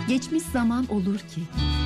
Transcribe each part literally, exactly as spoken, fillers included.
Geçmiş zaman olur ki.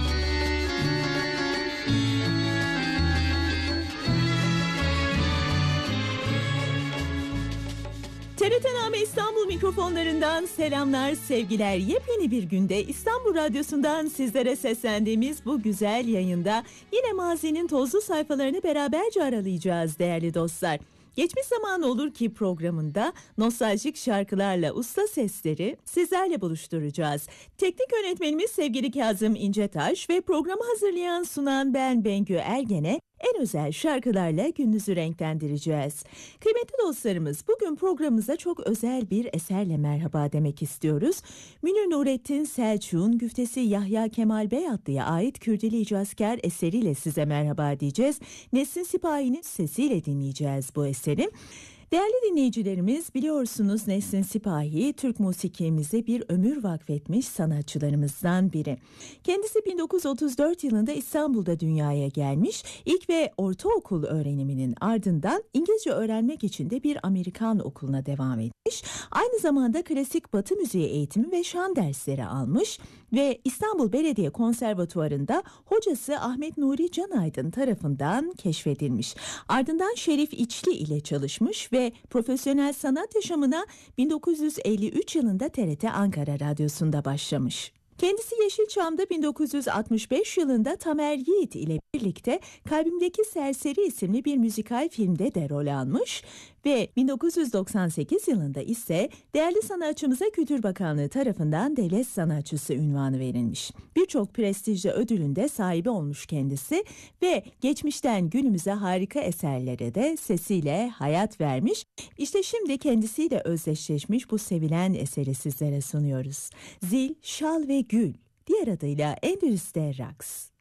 T R T Name İstanbul mikrofonlarından selamlar, sevgiler. Yepyeni bir günde İstanbul Radyosu'ndan sizlere seslendiğimiz bu güzel yayında yine mazinin tozlu sayfalarını beraberce aralayacağız değerli dostlar. Geçmiş zaman olur ki programında nostaljik şarkılarla usta sesleri sizlerle buluşturacağız. Teknik yönetmenimiz sevgili Kazım İncetaş ve programı hazırlayan sunan ben Bengü Ergen'e en özel şarkılarla gününüzü renklendireceğiz. Kıymetli dostlarımız, bugün programımıza çok özel bir eserle merhaba demek istiyoruz. Münir Nurettin Selçuk'un güftesi Yahya Kemal Beyatlı'ya ait Kürdili İcazkar eseriyle size merhaba diyeceğiz. Nesin Sipahi'nin sesiyle dinleyeceğiz bu eseri. Değerli dinleyicilerimiz, biliyorsunuz Nesin Sipahi Türk musikimize bir ömür vakfetmiş sanatçılarımızdan biri. Kendisi bin dokuz yüz otuz dört yılında İstanbul'da dünyaya gelmiş. İlk ve ortaokul öğreniminin ardından İngilizce öğrenmek için de bir Amerikan okuluna devam etmiş. Aynı zamanda klasik Batı müziği eğitimi ve şan dersleri almış ve İstanbul Belediye Konservatuvarı'nda hocası Ahmet Nuri Canaydın tarafından keşfedilmiş. Ardından Şerif İçli ile çalışmış ve ve profesyonel sanat yaşamına bin dokuz yüz elli üç yılında T R T Ankara Radyosu'nda başlamış. Kendisi Yeşilçam'da bin dokuz yüz altmış beş yılında Tamer Yiğit ile birlikte Kalbimdeki Serseri isimli bir müzikal filmde de rol almış ve bin dokuz yüz doksan sekiz yılında ise değerli sanatçımıza Kültür Bakanlığı tarafından devlet sanatçısı unvanı verilmiş. Birçok prestijli ödülün de sahibi olmuş kendisi ve geçmişten günümüze harika eserlere de sesiyle hayat vermiş. İşte şimdi kendisiyle özdeşleşmiş bu sevilen eseri sizlere sunuyoruz. Zil, Şal ve Gül, diğer adıyla Endülüs'te Raks.